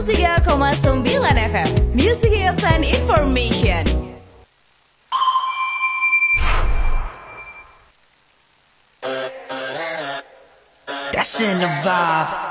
103,9 FM. Music Hits and Information. That's in the vibe.